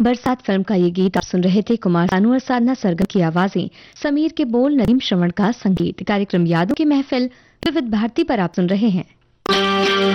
बरसात फिल्म का ये गीत आप सुन रहे थे। कुमार सानू और साधना सरगम की आवाजें, समीर के बोल, नदीम श्रवण का संगीत। कार्यक्रम यादों की महफिल विविध भारती पर आप सुन रहे हैं।